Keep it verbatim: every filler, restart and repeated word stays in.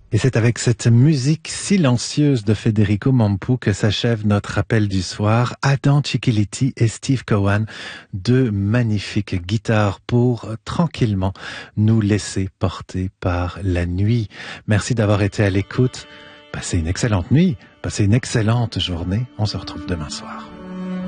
Et c'est avec cette musique silencieuse de Federico Mampu que s'achève notre appel du soir. Adam Cicchiliti et Steve Cowan, deux magnifiques guitares pour tranquillement nous laisser porter par la nuit. Merci d'avoir été à l'écoute. Passez une excellente nuit, passez une excellente journée. On se retrouve demain soir.